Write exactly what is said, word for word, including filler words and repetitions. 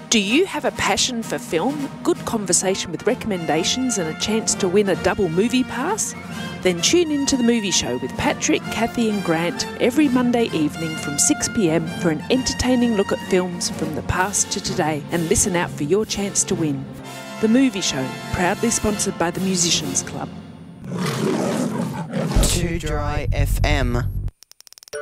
Do you have a passion for film, good conversation with recommendations and a chance to win a double movie pass? Then tune in to The Movie Show with Patrick, Kathy and Grant every Monday evening from six p m for an entertaining look at films from the past to today, and listen out for your chance to win. The Movie Show, proudly sponsored by the Musicians Club. Too Dry F M.